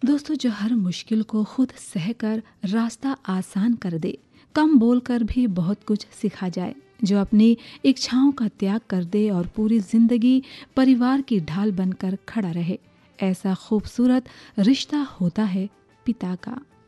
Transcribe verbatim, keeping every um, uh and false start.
दोस्तों, जो हर मुश्किल को खुद सहकर रास्ता आसान कर दे, कम बोलकर भी बहुत कुछ सिखा जाए, जो अपनी इच्छाओं का त्याग कर दे और पूरी जिंदगी परिवार की ढाल बनकर खड़ा रहे, ऐसा खूबसूरत रिश्ता होता है पिता का।